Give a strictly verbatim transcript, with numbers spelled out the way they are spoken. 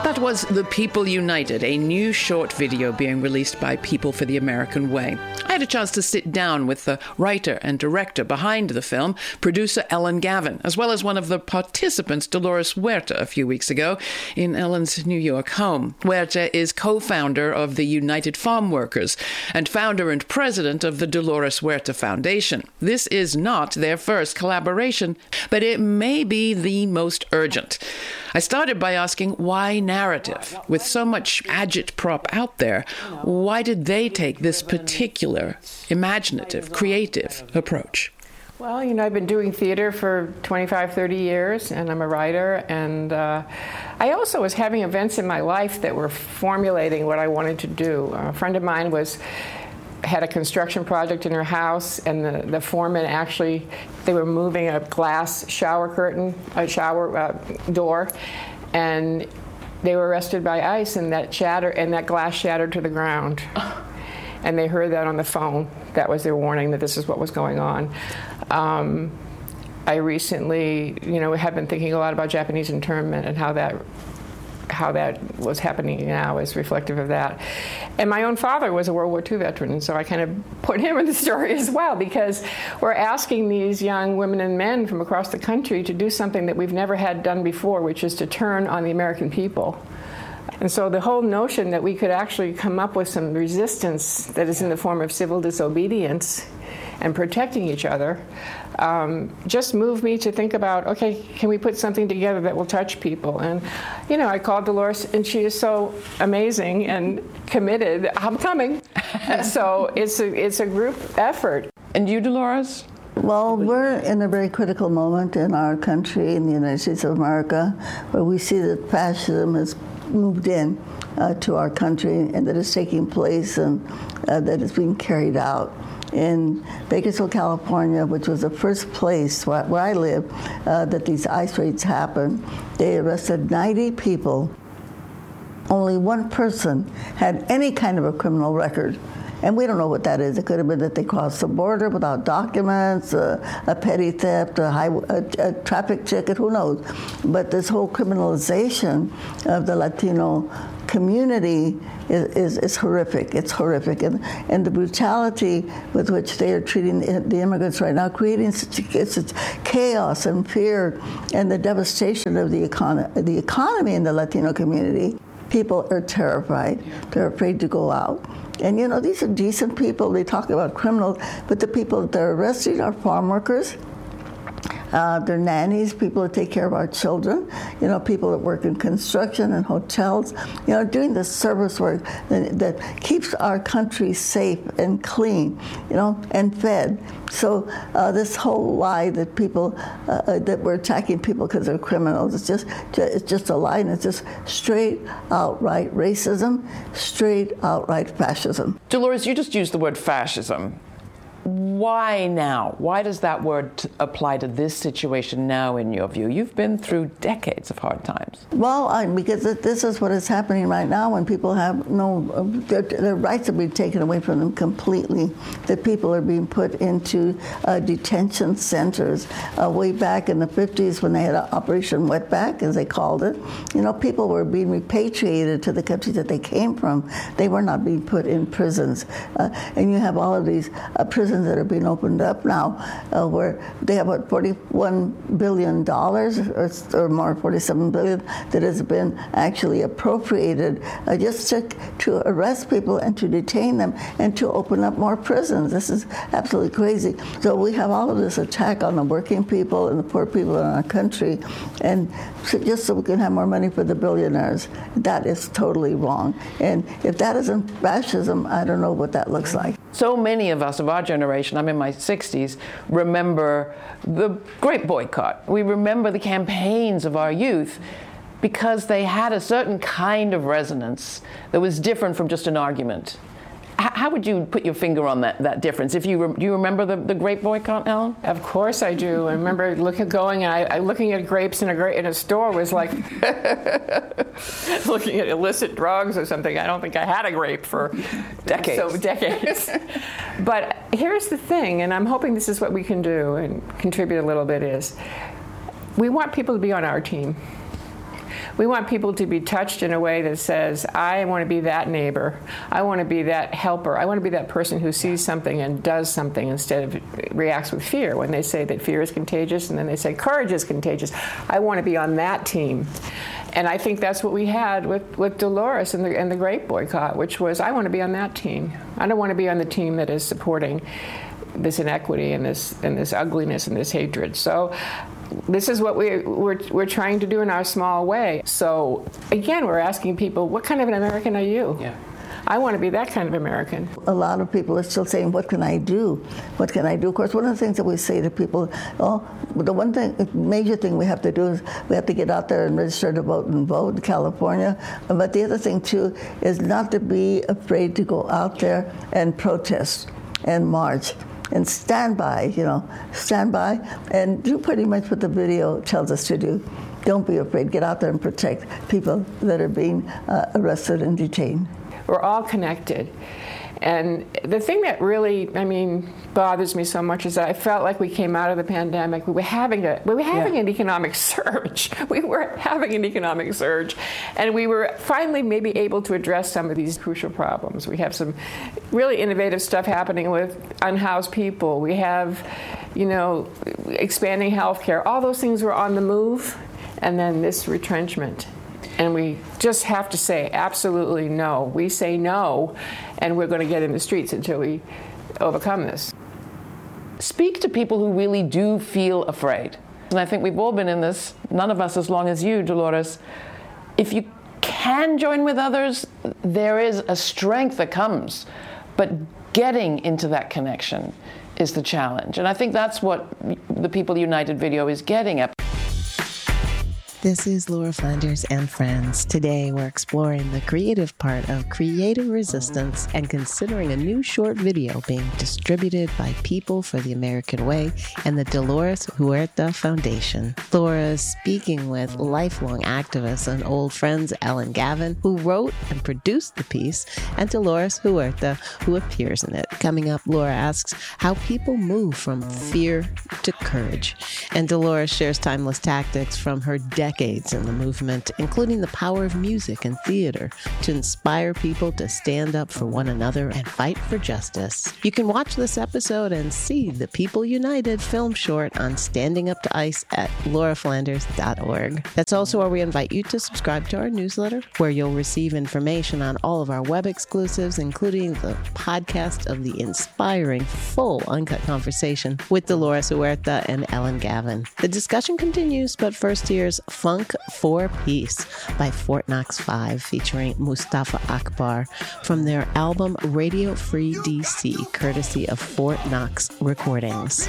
That was The People United, a new short video being released by People for the American Way. I had a chance to sit down with the writer and director behind the film, producer Ellen Gavin, as well as one of the participants, Dolores Huerta, a few weeks ago in Ellen's New York home. Huerta is co-founder of the United Farm Workers and founder and president of the Dolores Huerta Foundation. This is not their first collaboration, but it may be the most urgent. I started by asking why narrative? With so much agitprop out there, why did they take this particular imaginative, creative approach? Well, you know, I've been doing theater for twenty-five, thirty years, and I'm a writer, and uh, I also was having events in my life that were formulating what I wanted to do. A friend of mine was had a construction project in her house, and the, the foreman actually, they were moving a glass shower curtain, a shower uh, door, and they were arrested by ICE, and that shatter, and that glass shattered to the ground. And they heard that on the phone. That was their warning that this is what was going on. Um, I recently, you know, have been thinking a lot about Japanese internment and how that how that was happening now is reflective of that. And my own father was a World War Two veteran, and so I kind of put him in the story as well, because we're asking these young women and men from across the country to do something that we've never had done before, which is to turn on the American people. And so the whole notion that we could actually come up with some resistance that is in the form of civil disobedience and protecting each other um, just moved me to think about, okay, can we put something together that will touch people? And, you know, I called Dolores, and she is so amazing and committed. I'm coming. And so it's a, it's a group effort. And you, Dolores? Well, we're in a very critical moment in our country, in the United States of America, where we see that fascism has moved in uh, to our country, and that is taking place, and uh, that is being carried out. In Bakersfield, California, which was the first place where, where I live, uh, that these ICE raids happened, they arrested ninety people. Only one person had any kind of a criminal record. And we don't know what that is. It could have been that they crossed the border without documents, uh, a petty theft, a, high, a, a traffic ticket, who knows. But this whole criminalization of the Latino community is, is, is horrific. It's horrific. And, and the brutality with which they are treating the immigrants right now, creating such, such chaos and fear, and the devastation of the, econo- the economy in the Latino community. People are terrified. They're afraid to go out. And, you know, these are decent people. They talk about criminals, but the people that they're arresting are farm workers. Uh, they're nannies, people that take care of our children, you know, people that work in construction and hotels, you know, doing the service work that, that keeps our country safe and clean, you know, and fed. So uh, this whole lie that people, uh, that we're attacking people because they're criminals, it's just, it's just a lie, and it's just straight outright racism, straight outright fascism. Dolores, you just used the word fascism. Why now? Why does that word t- apply to this situation now, in your view? You've been through decades of hard times. Well, I, because this is what is happening right now when people have no, uh, their, their rights are being taken away from them completely. That people are being put into uh, detention centers. Uh, way back in the fifties when they had Operation Wetback, as they called it, you know, people were being repatriated to the countries that they came from. They were not being put in prisons. Uh, and you have all of these uh, prisons that are being opened up now, uh, where they have what, forty-one billion dollars or, or more, forty-seven billion dollars, that has been actually appropriated uh, just to, to arrest people and to detain them and to open up more prisons. This is absolutely crazy. So we have all of this attack on the working people and the poor people in our country, and so just so we can have more money for the billionaires. That is totally wrong. And if that isn't fascism, I don't know what that looks like. So many of us of our generation, I'm in my sixties, remember the Great Boycott. We remember the campaigns of our youth because they had a certain kind of resonance that was different from just an argument. How would you put your finger on that, that difference? If you re- do you remember the, the grape boycott, Ellen? Of course I do. I remember looking, going, and I, I looking at grapes in a gra- in a store was like looking at illicit drugs or something. I don't think I had a grape for decades. So decades. But here's the thing, and I'm hoping this is what we can do and contribute a little bit, is we want people to be on our team. We want people to be touched in a way that says, I want to be that neighbor. I want to be that helper. I want to be that person who sees something and does something instead of reacts with fear. When they say that fear is contagious and then they say courage is contagious, I want to be on that team. And I think that's what we had with, with Dolores and the, and the Great Boycott, which was, I want to be on that team. I don't want to be on the team that is supporting this inequity and this and this ugliness and this hatred. So this is what we, we're, we're trying to do in our small way. So again, we're asking people, what kind of an American are you? Yeah. I want to be that kind of American. A lot of people are still saying, what can I do? What can I do? Of course, one of the things that we say to people, oh, the one thing, major thing we have to do is we have to get out there and register to vote and vote in California. But the other thing, too, is not to be afraid to go out there and protest and march. And stand by, you know, stand by and do pretty much what the video tells us to do. Don't be afraid. Get out there and protect people that are being uh, arrested and detained. We're all connected. And the thing that really, I mean, bothers me so much is that I felt like we came out of the pandemic. We were having a, we were having yeah. an economic surge. We were having an economic surge, and we were finally maybe able to address some of these crucial problems. We have some really innovative stuff happening with unhoused people. We have, you know, expanding healthcare. All those things were on the move, and then this retrenchment. And we just have to say absolutely no. We say no, and we're going to get in the streets until we overcome this. Speak to people who really do feel afraid. And I think we've all been in this, none of us as long as you, Dolores. If you can join with others, there is a strength that comes. But getting into that connection is the challenge. And I think that's what the People United video is getting at. This is Laura Flanders and Friends. Today we're exploring the creative part of creative resistance and considering a new short video being distributed by People for the American Way and the Dolores Huerta Foundation. Laura is speaking with lifelong activists and old friends Ellen Gavin, who wrote and produced the piece, and Dolores Huerta, who appears in it. Coming up, Laura asks how people move from fear to courage. And Dolores shares timeless tactics from her decades in the movement, including the power of music and theater to inspire people to stand up for one another and fight for justice. You can watch this episode and see the People United film short on Standing Up to ICE at laura flanders dot org. That's also where we invite you to subscribe to our newsletter, where you'll receive information on all of our web exclusives, including the podcast of the inspiring, full, uncut conversation with Dolores Huerta and Ellen Gavin. The discussion continues, but first here's Funk for Peace by Fort Knox Five, featuring Mustafa Akbar from their album Radio Free D C, courtesy of Fort Knox Recordings.